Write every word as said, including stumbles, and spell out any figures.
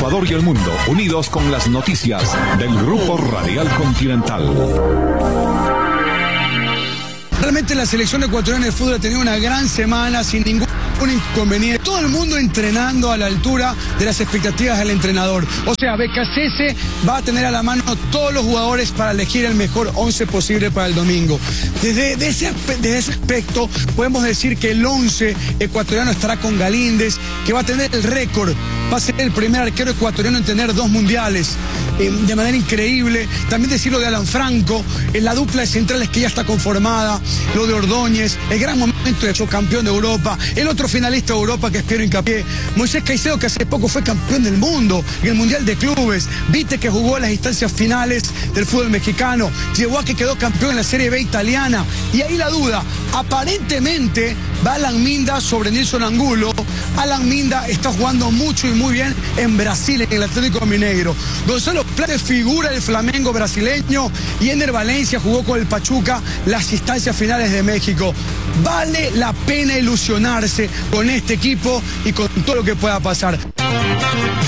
Ecuador y el mundo, unidos con las noticias del Grupo Radial Continental. Realmente la selección ecuatoriana de fútbol ha tenido una gran semana sin ningún inconveniente. Todo el mundo entrenando a la altura de las expectativas del entrenador. O sea, B K C S va a tener a la mano todos los jugadores para elegir el mejor once posible para el domingo. Desde, de ese, desde ese aspecto podemos decir que el once ecuatoriano estará con Galíndez, que va a tener el récord. Va a ser el primer arquero ecuatoriano en tener dos mundiales eh, de manera increíble. También decirlo de Alan Franco, en la dupla de centrales que ya está conformada, lo de Ordóñez, el gran momento de hecho campeón de Europa, el otro finalista de Europa que es Piero Hincapié, Moisés Caicedo, que hace poco fue campeón del mundo en el Mundial de Clubes, Vite, que jugó en las instancias finales del fútbol mexicano, llevó a que quedó campeón en la Serie B italiana. Y ahí la duda, aparentemente va Alan Minda sobre Nilson Angulo. Alan Minda está jugando mucho y muy bien en Brasil, en el Atlético Mineiro. Gonzalo Plata figura del Flamengo brasileño y Ender Valencia jugó con el Pachuca las instancias finales de México. Vale la pena ilusionarse con este equipo y con todo lo que pueda pasar.